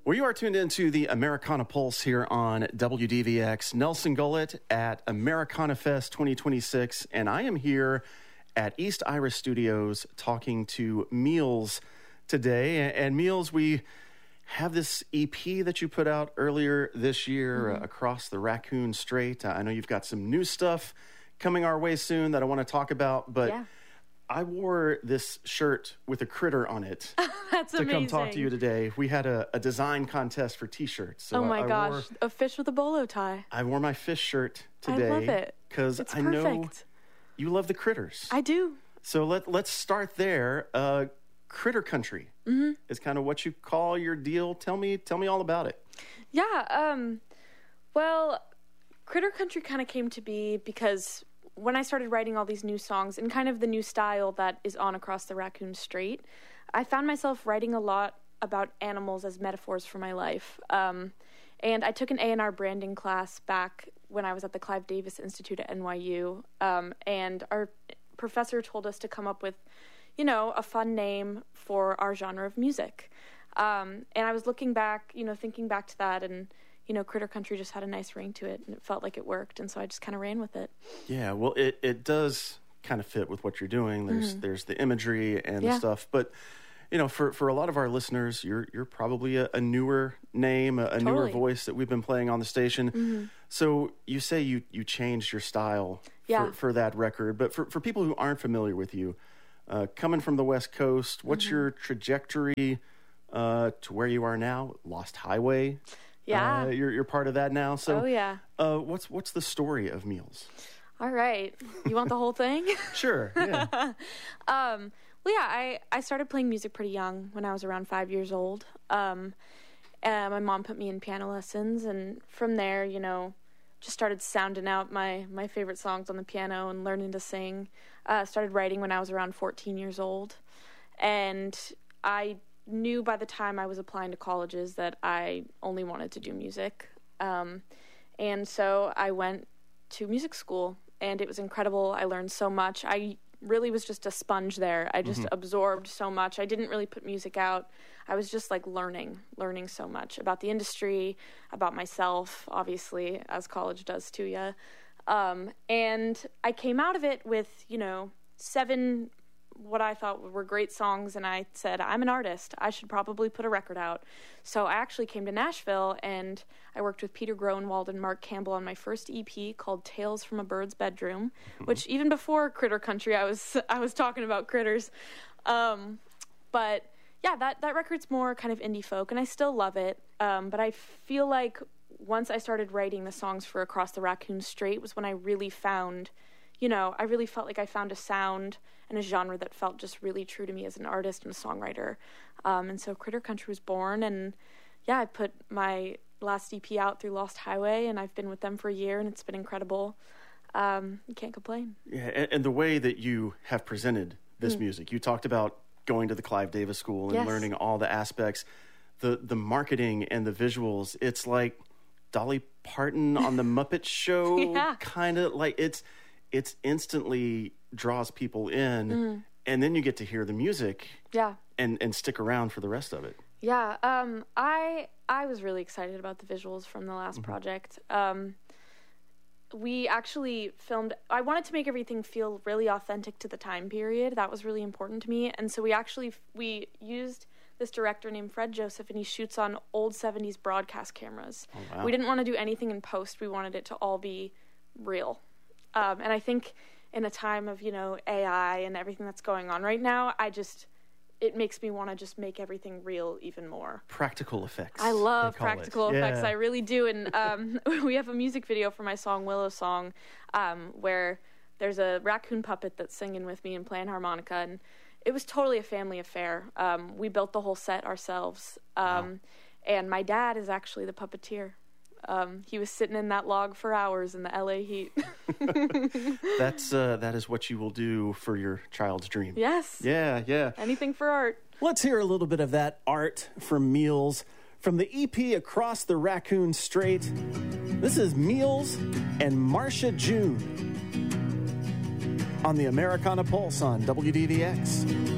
Well, you are tuned into the Americana Pulse here on WDVX. Nelson Gullett at Americana Fest 2026, and I am here at East Iris Studios talking to Meals today. And Meals, we have this EP that you put out earlier this year, Across the Raccoon Strait. I know you've got some new stuff coming our way soon that I want to talk about, but I wore this shirt with a critter on it. That's to amazing. Come talk to you today. We had a design contest for T-shirts. So oh my gosh, a fish with a bolo tie. I wore my fish shirt today. I love it. Because I know you love the critters. I do. So let's start there. Critter Country is kind of what you call your deal. Tell me all about it. Yeah. Well, Critter Country kind of came to be because when I started writing all these new songs and kind of the new style that is on Across the Raccoon Strait, I found myself writing a lot about animals as metaphors for my life. And I took an A&R branding class back when I was at the Clive Davis Institute at NYU. And our professor told us to come up with, a fun name for our genre of music. And I was looking back, thinking back to that, and Critter Country just had a nice ring to it, and it felt like it worked, and so I just kind of ran with it. Yeah, well, it does kind of fit with what you're doing. There's the imagery and the stuff, but for a lot of our listeners, you're probably a newer name, a newer voice that we've been playing on the station. So you say you changed your style for that record, but for people who aren't familiar with you, coming from the West Coast, what's your trajectory to where you are now? Lost Highway. Yeah, you're part of that now. So, what's the story of Meals? All right, you want the whole thing? Sure. Yeah. I started playing music pretty young when I was around 5 years old. My mom put me in piano lessons, and from there, just started sounding out my favorite songs on the piano and learning to sing. Started writing when I was around 14 years old, and I knew by the time I was applying to colleges that I only wanted to do music. And so I went to music school, and it was incredible. I learned so much. I really was just a sponge there. I just absorbed so much. I didn't really put music out. I was just like learning so much about the industry, about myself, obviously, as college does to you. And I came out of it with, 7 what I thought were great songs, and I said, I'm an artist. I should probably put a record out. So I actually came to Nashville, and I worked with Peter Groenwald and Mark Campbell on my first EP called Tales from a Bird's Bedroom, which even before Critter Country, I was talking about critters. But yeah, that record's more kind of indie folk, and I still love it. But I feel like once I started writing the songs for Across the Raccoon Strait was when I really found, I really felt like I found a sound and a genre that felt just really true to me as an artist and a songwriter. And so Critter Country was born, and I put my last EP out through Lost Highway, and I've been with them for a year, and it's been incredible. You can't complain. Yeah, and the way that you have presented this music, you talked about going to the Clive Davis School and learning all the aspects, the marketing and the visuals. It's like Dolly Parton on the Muppet Show, kind of like it's instantly draws people in, and then you get to hear the music and stick around for the rest of it. I was really excited about the visuals from the last project. We actually filmed, I wanted to make everything feel really authentic to the time period. That was really important to me, and so we used this director named Fred Joseph, and he shoots on old 70s broadcast cameras. Oh, wow. We didn't want to do anything in post. We wanted it to all be real. And I think in a time of, AI and everything that's going on right now, it makes me want to just make everything real even more. Practical effects. I love practical effects. I really do. And we have a music video for my song, Willow Song, where there's a raccoon puppet that's singing with me and playing harmonica. And it was totally a family affair. We built the whole set ourselves. And my dad is actually the puppeteer. He was sitting in that log for hours in the LA heat. That is what you will do for your child's dream. Yes. Yeah. Anything for art. Let's hear a little bit of that art from Meals from the EP Across the Raccoon Strait. This is Meals and Marsha June on the Americana Pulse on WDVX.